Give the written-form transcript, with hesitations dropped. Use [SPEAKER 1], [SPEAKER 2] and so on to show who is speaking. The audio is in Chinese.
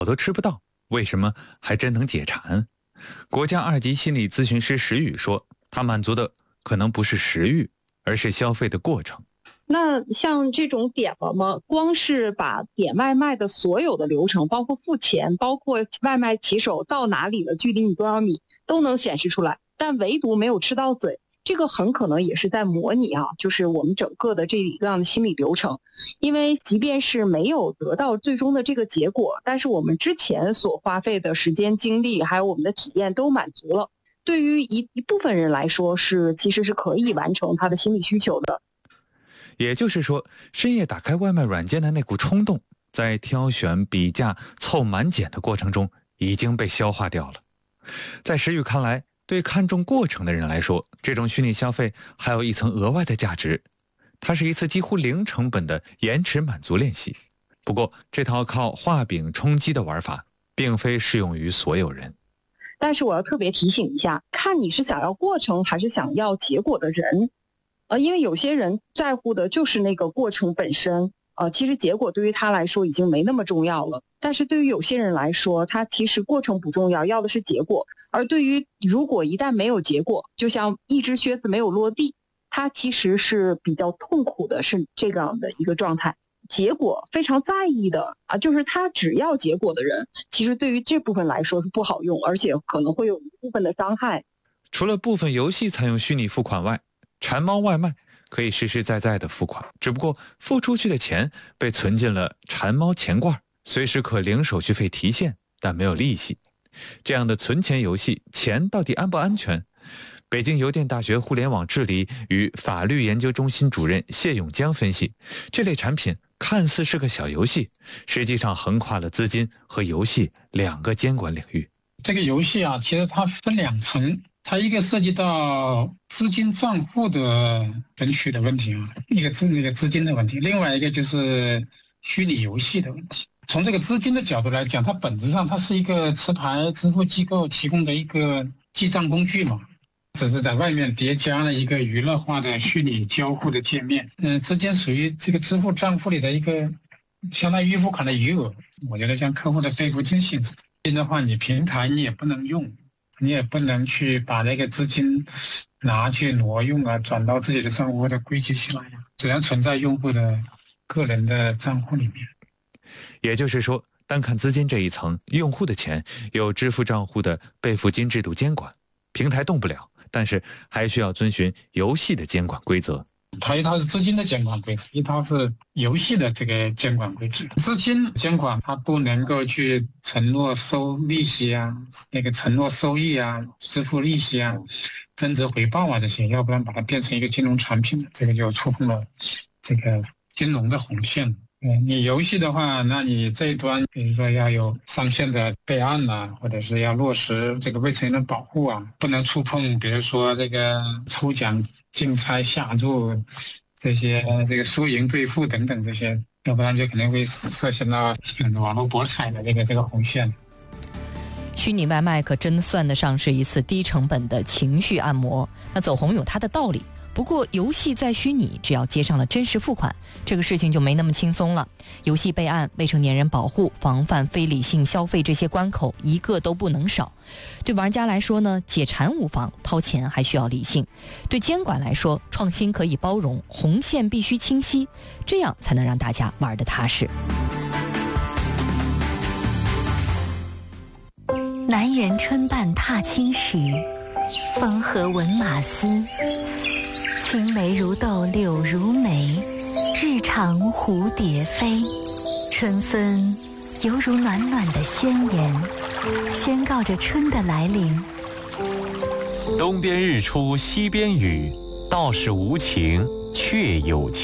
[SPEAKER 1] 我都吃不到，为什么还真能解馋？国家2级心理咨询师石宇说，他满足的可能不是食欲，而是消费的过程。
[SPEAKER 2] 那像这种点了吗？光是把点外卖的所有的流程，包括付钱，包括外卖骑手到哪里了，距离你多少米，都能显示出来，但唯独没有吃到嘴。这个很可能也是在模拟就是我们整个的这一个样的心理流程。因为即便是没有得到最终的这个结果，但是我们之前所花费的时间精力还有我们的体验都满足了，对于一部分人来说其实是可以完成他的心理需求的。
[SPEAKER 1] 也就是说，深夜打开外卖软件的那股冲动，在挑选、比价、凑满减的过程中已经被消化掉了。在石宇看来，对看重过程的人来说，这种虚拟消费还有一层额外的价值，它是一次几乎零成本的延迟满足练习。不过，这套靠画饼充饥的玩法，并非适用于所有人。
[SPEAKER 2] 但是我要特别提醒一下，看你是想要过程还是想要结果的人。因为有些人在乎的就是那个过程本身，其实结果对于他来说已经没那么重要了。但是对于有些人来说，他其实过程不重要，要的是结果。而对于如果一旦没有结果，就像一只靴子没有落地，他其实是比较痛苦的，是这样的一个状态。结果非常在意的就是他只要结果的人，其实对于这部分来说是不好用，而且可能会有一部分的伤害。
[SPEAKER 1] 除了部分游戏采用虚拟付款外，馋猫外卖可以实实在在的付款，只不过付出去的钱被存进了馋猫钱罐，随时可零手续费提现，但没有利息。这样的存钱游戏，钱到底安不安全？北京邮电大学互联网治理与法律研究中心主任谢永江分析，这类产品看似是个小游戏，实际上横跨了资金和游戏2个监管领域。
[SPEAKER 3] 这个游戏其实它分2层，它一个涉及到资金账户的存取的问题一个资金的问题，另外一个就是虚拟游戏的问题。从这个资金的角度来讲，它本质上它是一个持牌支付机构提供的一个记账工具嘛，只是在外面叠加了一个娱乐化的虚拟交互的界面。资金属于这个支付账户里的一个相当于预付款的余额，我觉得像客户的备付金性质。资金的话，你平台你也不能用，你也不能去把那个资金拿去挪用转到自己的账户或者归集起来只能存在用户的个人的账户里面。
[SPEAKER 1] 也就是说，单看资金这一层，用户的钱有支付账户的备付金制度监管，平台动不了，但是还需要遵循游戏的监管规则。
[SPEAKER 3] 它一套是资金的监管规则，一套是游戏的这个监管规则。资金监管它不能够去承诺收利息那个承诺收益支付利息增值回报这些，要不然把它变成一个金融产品，这个就触碰了这个金融的红线。你游戏的话，那你这一端比如说要有上线的备案或者是要落实这个未成年人保护不能触碰比如说这个抽奖竞猜下注这些这个输赢兑付等等这些，要不然就可能会涉及到网络博彩的这个红线。
[SPEAKER 4] 虚拟外卖可真算得上是一次低成本的情绪按摩，那走红有它的道理。不过游戏在虚拟，只要接上了真实付款，这个事情就没那么轻松了。游戏备案、未成年人保护、防范非理性消费这些关口一个都不能少。对玩家来说呢，解馋无妨，掏钱还需要理性。对监管来说，创新可以包容，红线必须清晰，这样才能让大家玩得踏实。
[SPEAKER 5] 南园春半踏青时，风和闻马嘶。青梅如豆柳如眉，日长蝴蝶飞。春分犹如暖暖的宣言，宣告着春的来临。
[SPEAKER 6] 东边日出西边雨，道是无晴却有情。